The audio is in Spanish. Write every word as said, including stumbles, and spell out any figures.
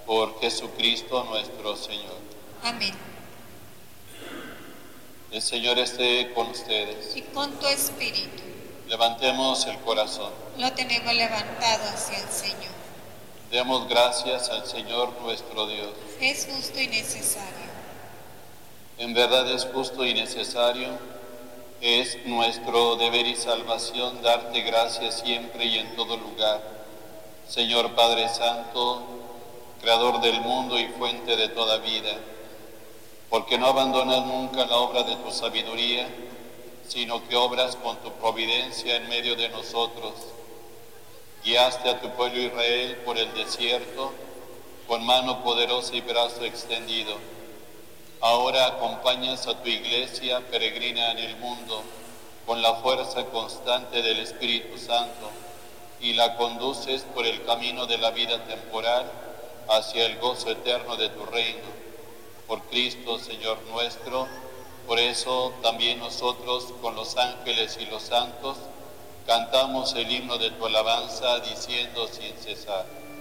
Por Jesucristo nuestro Señor. Amén. El Señor esté con ustedes. Y con tu espíritu. Levantemos el corazón. Lo tenemos levantado hacia el Señor. Demos gracias al Señor nuestro Dios. Es justo y necesario. En verdad es justo y necesario, es nuestro deber y salvación darte gracias siempre y en todo lugar. Señor Padre Santo, Creador del mundo y fuente de toda vida, porque no abandonas nunca la obra de tu sabiduría, sino que obras con tu providencia en medio de nosotros. Guiaste a tu pueblo Israel por el desierto, con mano poderosa y brazo extendido. Ahora acompañas a tu iglesia peregrina en el mundo, con la fuerza constante del Espíritu Santo, y la conduces por el camino de la vida temporal hacia el gozo eterno de tu reino. Por Cristo, Señor nuestro, por eso también nosotros, con los ángeles y los santos, cantamos el himno de tu alabanza, diciendo sin cesar: